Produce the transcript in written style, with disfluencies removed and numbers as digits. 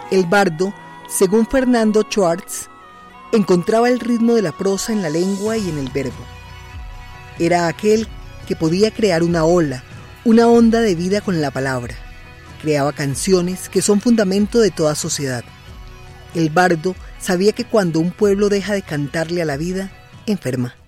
El bardo, según Fernando Schwartz, encontraba el ritmo de la prosa en la lengua y en el verbo. Era aquel que podía crear una ola, una onda de vida con la palabra. Creaba canciones que son fundamento de toda sociedad. El bardo sabía que cuando un pueblo deja de cantarle a la vida, enferma.